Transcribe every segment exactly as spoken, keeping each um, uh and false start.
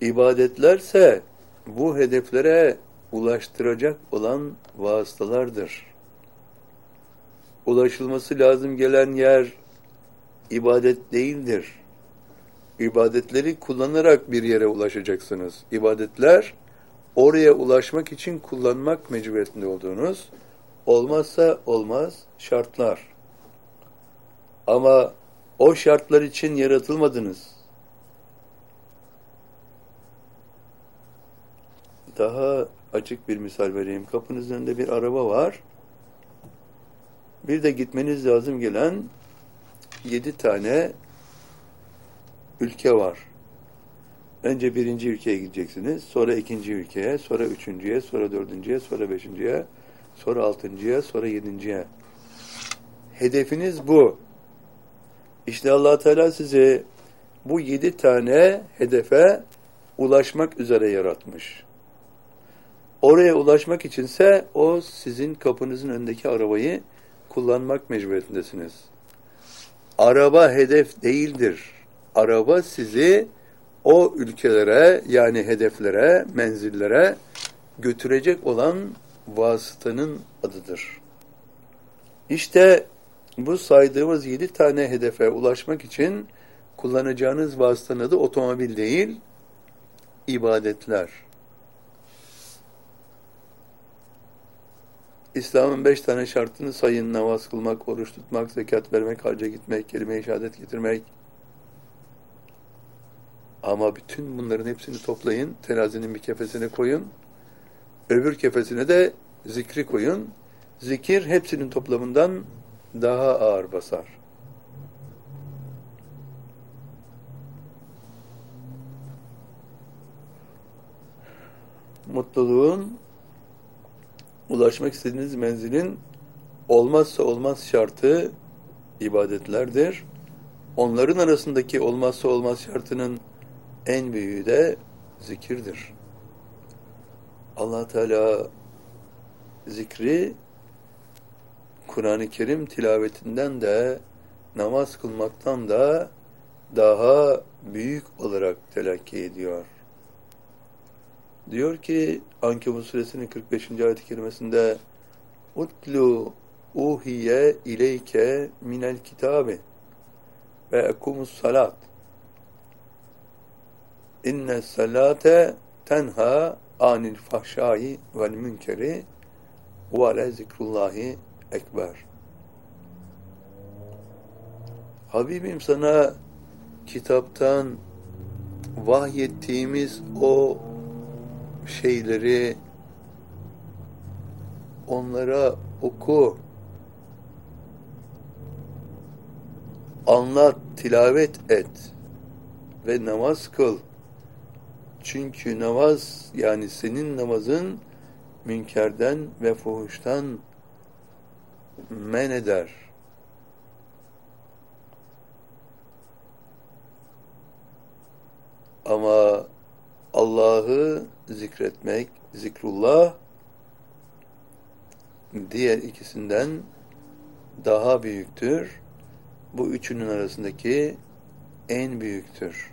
İbadetlerse bu hedeflere ulaştıracak olan vasıtalardır. Ulaşılması lazım gelen yer ibadet değildir. İbadetleri kullanarak bir yere ulaşacaksınız. İbadetler oraya ulaşmak için kullanmak mecburiyetinde olduğunuz, olmazsa olmaz şartlar. Ama o şartlar için yaratılmadınız. Daha açık bir misal vereyim. Kapınızın önünde bir araba var. Bir de gitmeniz lazım gelen yedi tane ülke var. Önce birinci ülkeye gideceksiniz, sonra ikinci ülkeye, sonra üçüncüye, sonra dördüncüye, sonra beşinciye, sonra altıncıya, sonra yedinciye. Hedefiniz bu. İşte Allah Teala sizi bu yedi tane hedefe ulaşmak üzere yaratmış. Oraya ulaşmak içinse o sizin kapınızın önündeki arabayı kullanmak mecburiyetindesiniz. Araba hedef değildir. Araba sizi o ülkelere, yani hedeflere, menzillere götürecek olan vasıtanın adıdır. İşte bu saydığımız yedi tane hedefe ulaşmak için kullanacağınız vasıtanın adı otomobil değil, ibadetler. İslam'ın beş tane şartını sayın: namaz kılmak, oruç tutmak, zekat vermek, hacca gitmek, kelime-i şehadet getirmek. Ama bütün bunların hepsini toplayın, terazinin bir kefesine koyun, öbür kefesine de zikri koyun. Zikir hepsinin toplamından daha ağır basar. Mutluluğun, ulaşmak istediğiniz menzilin olmazsa olmaz şartı ibadetlerdir. Onların arasındaki olmazsa olmaz şartının en büyüğü de zikirdir. Allah Teala zikri Kur'an-ı Kerim tilavetinden de, namaz kılmaktan da daha büyük olarak telakki ediyor. Diyor ki Ankebut suresinin kırk beşinci ayet-i kerimesinde: "Utlu uhiye ileyke minel kitabi ve ekumus salat. İnne salate tenha anil fahşai vel münkeri ve le zikrullahi ekber." Habibim, sana kitaptan vahyettiğimiz o şeyleri onlara oku, anlat, tilavet et ve namaz kıl. Çünkü namaz, yani senin namazın, münkerden ve fuhuştan men eder. Ama Allah'ı zikretmek, zikrullah, diğer ikisinden daha büyüktür. Bu üçünün arasındaki en büyüktür.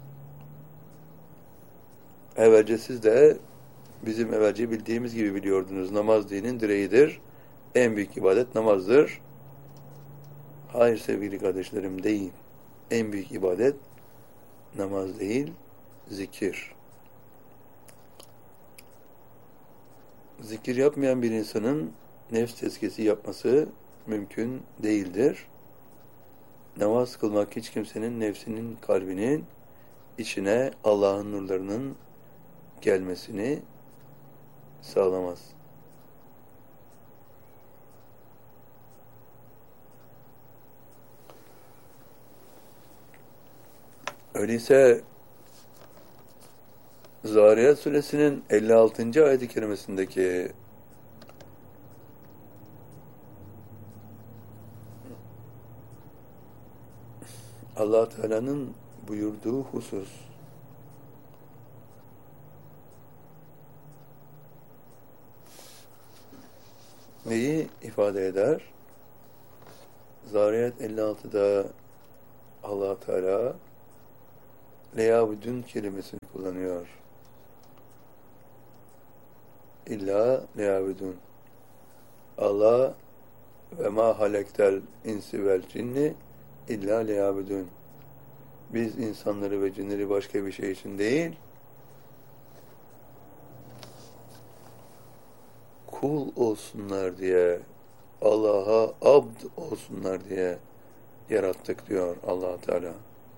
Evvelce siz de bizim evvelce bildiğimiz gibi biliyordunuz. Namaz dinin direğidir. En büyük ibadet namazdır. Hayır sevgili kardeşlerim, değil. En büyük ibadet namaz değil, zikir. Zikir yapmayan bir insanın nefs tezkiyesi yapması mümkün değildir. Namaz kılmak hiç kimsenin nefsinin, kalbinin içine Allah'ın nurlarının gelmesini sağlamaz. Öyleyse Zariyat suresinin elli altıncı ayet-i kerimesindeki Allah Teala'nın buyurduğu husus, neyi ifade eder? Zariyat elli altıda Allah Teala leyabudun kelimesini kullanıyor. İlla leyabudun. Allah ve ma halektel insi vel cinni illa leyabudun. Biz insanları ve cinleri başka bir şey için değil, kul olsunlar diye, Allah'a abd olsunlar diye yarattık diyor Allah Teala.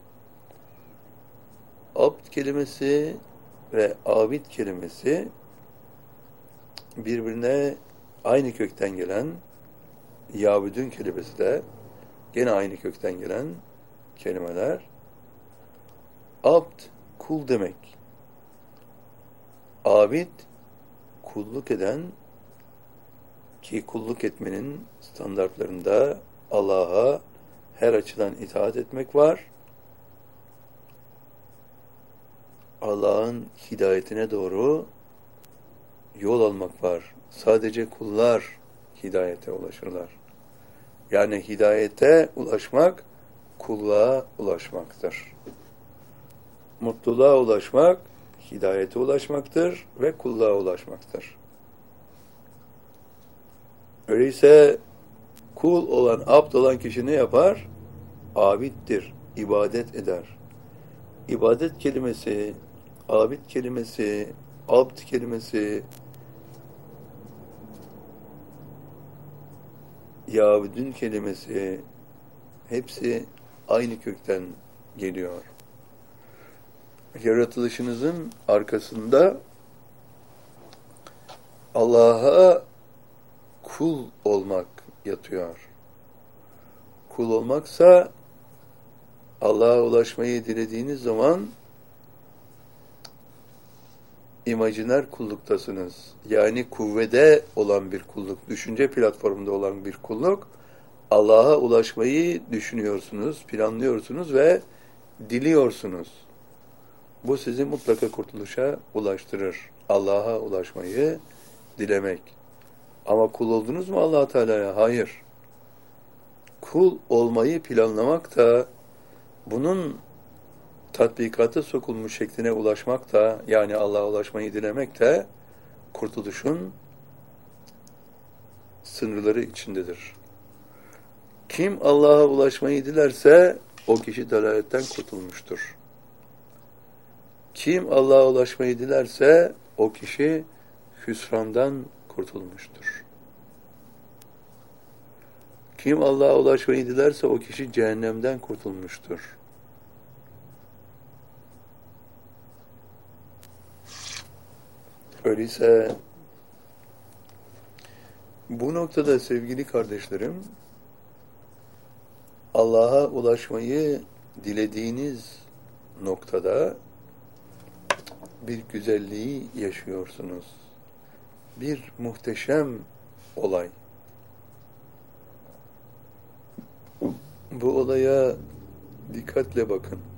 Abd kelimesi ve abid kelimesi birbirine aynı kökten gelen, yabudun kelimesi de gene aynı kökten gelen kelimeler. Abd kul demek. Abid kulluk eden, ki kulluk etmenin standartlarında Allah'a her açıdan itaat etmek var. Allah'ın hidayetine doğru yol almak var. Sadece kullar hidayete ulaşırlar. Yani hidayete ulaşmak, kulluğa ulaşmaktır. Mutluluğa ulaşmak, hidayete ulaşmaktır ve kulluğa ulaşmaktır. Öyleyse kul olan, abd olan kişi ne yapar? Abiddir, ibadet eder. İbadet kelimesi, abid kelimesi, abd kelimesi, yabudun kelimesi hepsi aynı kökten geliyor. Yaratılışınızın arkasında Allah'a kul olmak yatıyor. Kul olmaksa Allah'a ulaşmayı dilediğiniz zaman imajiner kulluktasınız. Yani kuvvede olan bir kulluk, düşünce platformunda olan bir kulluk. Allah'a ulaşmayı düşünüyorsunuz, planlıyorsunuz ve diliyorsunuz. Bu sizi mutlaka kurtuluşa ulaştırır. Allah'a ulaşmayı dilemek. Ama kul oldunuz mu Allah Teala'ya? Hayır. Kul olmayı planlamak da, bunun tatbikata sokulmuş şekline ulaşmak da, yani Allah'a ulaşmayı dilemek de kurtuluşun sınırları içindedir. Kim Allah'a ulaşmayı dilerse o kişi dalaletten kurtulmuştur. Kim Allah'a ulaşmayı dilerse o kişi hüsrandan kurtulmuştur. Kim Allah'a ulaşmayı dilerse o kişi cehennemden kurtulmuştur. Öyleyse bu noktada sevgili kardeşlerim, Allah'a ulaşmayı dilediğiniz noktada bir güzelliği yaşıyorsunuz. Bir muhteşem olay. Bu olaya dikkatle bakın.